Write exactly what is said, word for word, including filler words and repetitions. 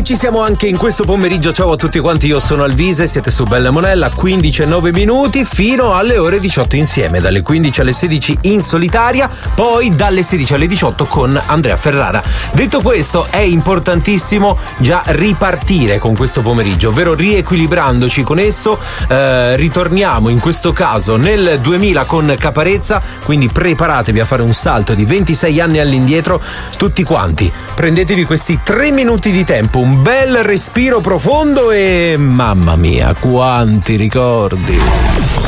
E ci siamo anche in questo pomeriggio. Ciao a tutti quanti, io sono Alvise, siete su Bella Monella, quindici e nove minuti fino alle ore diciotto insieme, dalle quindici alle sedici in solitaria, poi dalle sedici alle diciotto con Andrea Ferrara. Detto questo, è importantissimo già ripartire con questo pomeriggio, ovvero riequilibrandoci con esso. Eh, ritorniamo in questo caso nel duemila con Caparezza, quindi preparatevi a fare un salto di ventisei anni all'indietro tutti quanti. Prendetevi questi tre minuti di tempo, un bel respiro profondo e mamma mia, quanti ricordi.